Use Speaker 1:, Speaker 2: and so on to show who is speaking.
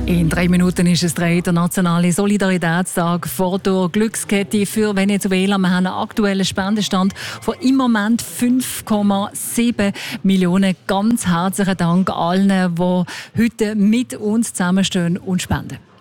Speaker 1: In 3 Minuten ist es der nationale Solidaritätstag vor der Glückskette für Venezuela. Wir haben einen aktuellen Spendenstand von im Moment 5,7 Millionen. Ganz herzlichen Dank allen, die heute mit uns zusammenstehen und spenden.